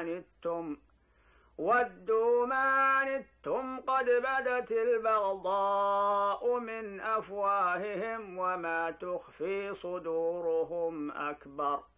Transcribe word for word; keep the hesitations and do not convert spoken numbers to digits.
عنتم ودوا ما عنتم قد بدت البغضاء من أفواههم وما تخفي صدورهم أكبر